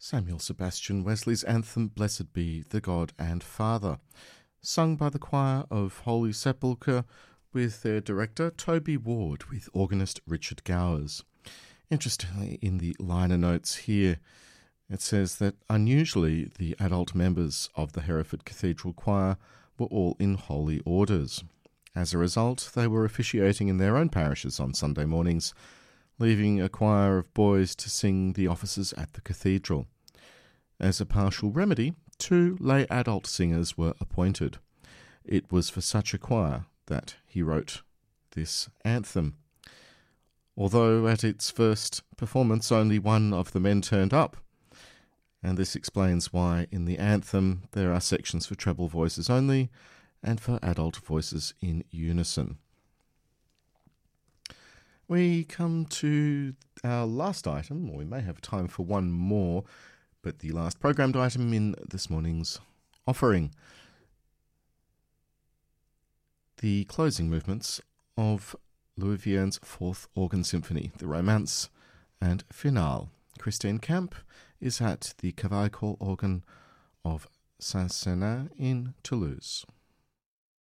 Samuel Sebastian Wesley's anthem Blessed Be the God and Father, sung by the choir of Holy Sepulchre with their director Toby Ward with organist Richard Gowers. Interestingly, in the liner notes here, it says that unusually the adult members of the Hereford Cathedral Choir were all in holy orders. As a result, they were officiating in their own parishes on Sunday mornings, leaving a choir of boys to sing the offices at the cathedral. As a partial remedy, 2 lay adult singers were appointed. It was for such a choir that he wrote this anthem. Although at its first performance only one of the men turned up, and this explains why in the anthem there are sections for treble voices only and for adult voices in unison. We come to our last item, or we may have time for one more, but the last programmed item in this morning's offering. The closing movements of Louis Viern's Fourth Organ Symphony, the Romance and Finale. Christine Camp is at the Cavaille organ of Saint-Senin in Toulouse.